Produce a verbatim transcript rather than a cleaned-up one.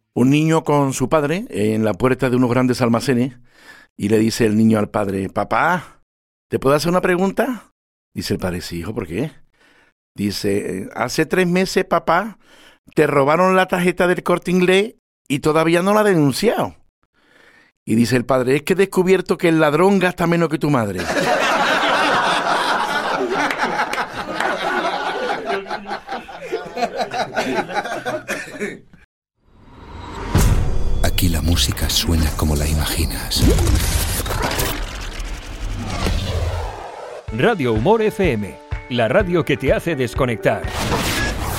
Un niño con su padre en la puerta de unos grandes almacenes y le dice el niño al padre: papá, ¿te puedo hacer una pregunta? Dice el padre: sí, hijo, ¿por qué? Dice: hace tres meses, papá, te robaron la tarjeta del Corte Inglés y todavía no la has denunciado. Y dice el padre: es que he descubierto que el ladrón gasta menos que tu madre. Aquí la música suena como la imaginas. Radio Humor F M, la radio que te hace desconectar.